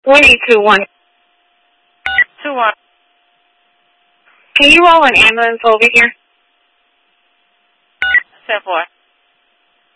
1821. 21. Can you roll an ambulance over here? 10-4.